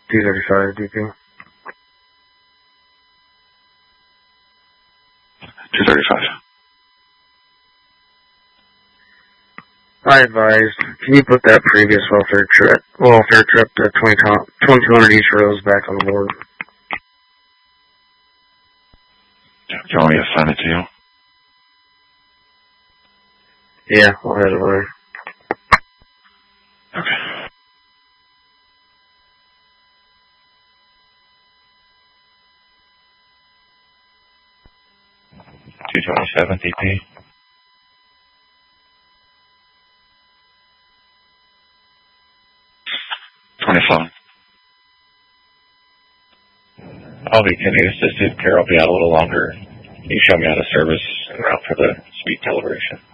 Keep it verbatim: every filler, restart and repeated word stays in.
two thirty-five, D P. two thirty-five. I advise, can you put that previous welfare trip, welfare trip to twenty-two hundred East Rose back on board? Do you want me to send it to you? Yeah, I'll head over. Okay. two twenty-seven D P. twenty-seven. I'll be Kenny assisted. Carol will be out a little longer. You show me how to service route for the speed calibration.